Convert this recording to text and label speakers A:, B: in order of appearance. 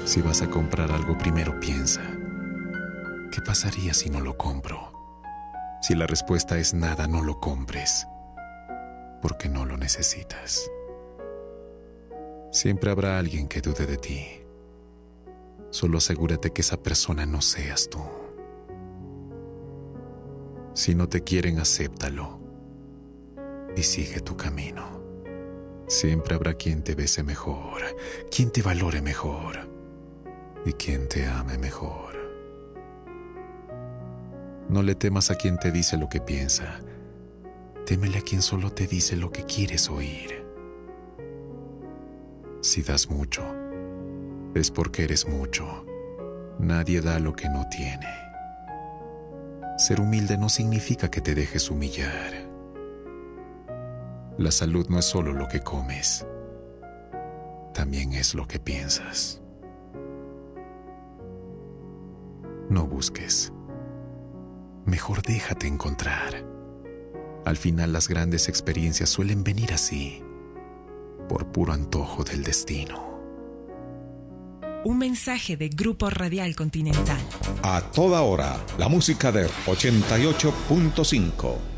A: Si vas a comprar algo, primero piensa, ¿qué pasaría si no lo compro? Si la respuesta es nada, no lo compres, porque no lo necesitas. Siempre habrá alguien que dude de ti. Solo asegúrate que esa persona no seas tú. Si no te quieren, acéptalo y sigue tu camino. Siempre habrá quien te bese mejor, quien te valore mejor y quien te ame mejor. No le temas a quien te dice lo que piensa. Témele a quien solo te dice lo que quieres oír. Si das mucho, es porque eres mucho. Nadie da lo que no tiene. Ser humilde no significa que te dejes humillar. La salud no es solo lo que comes, también es lo que piensas. No busques. Mejor déjate encontrar. Al final las grandes experiencias suelen venir así, por puro antojo del destino.
B: Un mensaje de Grupo Radial Continental.
C: A toda hora, la música de 88.5.